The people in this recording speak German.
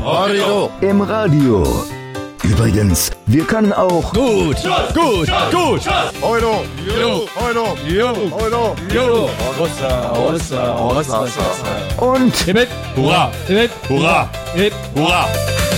Horrido. Im Radio. Übrigens, wir können auch Gut. Horrido. Horrido. und Hurra. Hurra. Hurra.